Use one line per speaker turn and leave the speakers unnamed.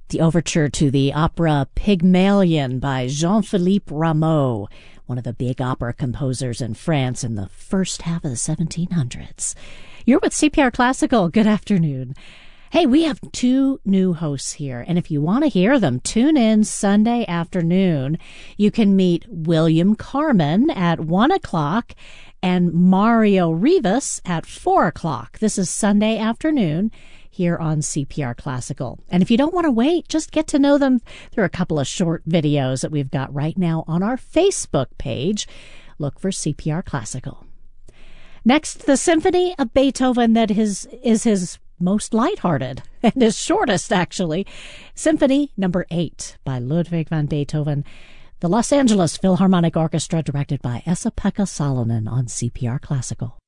the overture to the opera Pygmalion by Jean-Philippe Rameau, one of the big opera composers in France in the first half of the 1700s. You're with CPR Classical. Good afternoon. Hey, we have two new hosts here, and if you want to hear them, tune in Sunday afternoon. You can meet William Carmen at 1 o'clock and Mario Rivas at 4 o'clock. This is Sunday afternoon here on CPR Classical. And if you don't want to wait, just get to know them. There are a couple of short videos that we've got right now on our Facebook page. Look for CPR Classical. Next, the Symphony of Beethoven that is his most lighthearted and his shortest, actually. Symphony No. 8 by Ludwig van Beethoven. The Los Angeles Philharmonic Orchestra, directed by Esa-Pekka Salonen on CPR Classical.